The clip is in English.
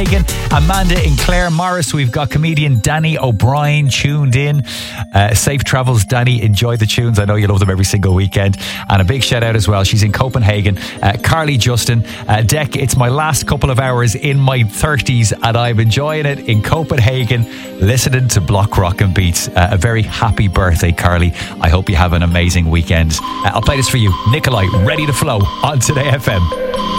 Amanda in Clare Morris. We've got comedian Danny O'Brien tuned in. Safe travels, Danny. Enjoy the tunes. I know you love them every single weekend. And a big shout out as well. She's in Copenhagen. Carly Justin. Deck, it's my last couple of hours in my 30s and I'm enjoying it in Copenhagen, listening to Block Rock and Beats. A very happy birthday, Carly. I hope you have an amazing weekend. I'll play this for you. Nikolai, Ready to Flow on Today FM.